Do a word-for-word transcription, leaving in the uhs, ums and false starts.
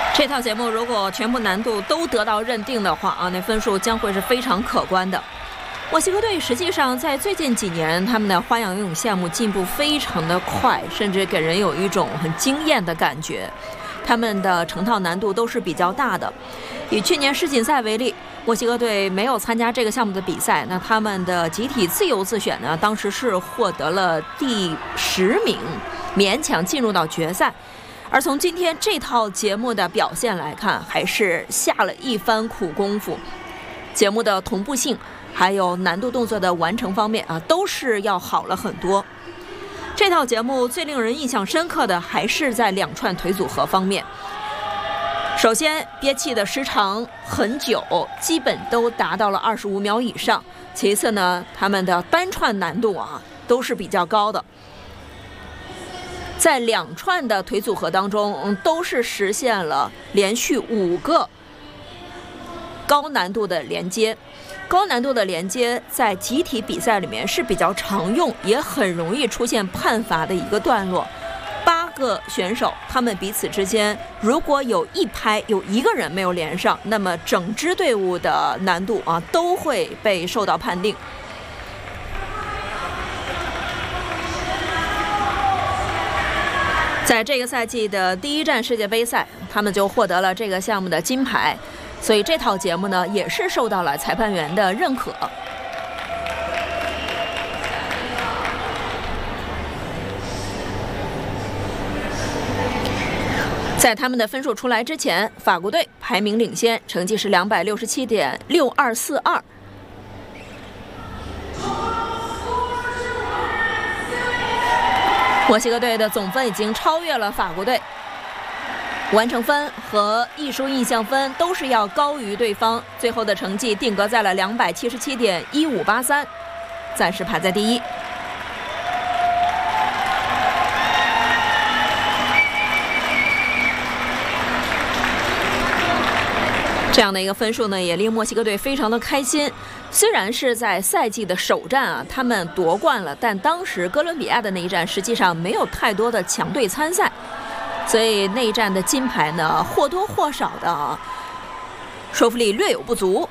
这套节目如果全部难度都得到认定的话啊，那分数将会是非常可观的。墨西哥队实际上在最近几年，他们的花样游泳项目进步非常的快，甚至给人有一种很惊艳的感觉。他们的成套难度都是比较大的。以去年世锦赛为例，墨西哥队没有参加这个项目的比赛，那他们的集体自由自选呢，当时是获得了第十名，勉强进入到决赛。而从今天这套节目的表现来看，还是下了一番苦功夫。节目的同步性还有难度动作的完成方面啊，都是要好了很多。这套节目最令人印象深刻的还是在两串腿组合方面。首先，憋气的时长很久，基本都达到了二十五秒以上。其次呢，他们的单串难度啊都是比较高的。在两串的腿组合当中，嗯，都是实现了连续五个高难度的连接。高难度的连接在集体比赛里面是比较常用，也很容易出现判罚的一个段落。八个选手他们彼此之间如果有一拍有一个人没有连上，那么整支队伍的难度啊都会被受到判定。在这个赛季的第一站世界杯赛，他们就获得了这个项目的金牌，所以这套节目呢也是受到了裁判员的认可。在他们的分数出来之前，法国队排名领先，成绩是两百六十七点六二四二。墨西哥队的总分已经超越了法国队，完成分和艺术印象分都是要高于对方，最后的成绩定格在了两百七十七点一五八三，暂时排在第一。这样的一个分数呢，也令墨西哥队非常的开心。虽然是在赛季的首战啊，他们夺冠了，但当时哥伦比亚的那一战实际上没有太多的强队参赛，所以那一战的金牌呢，或多或少的说服力略有不足。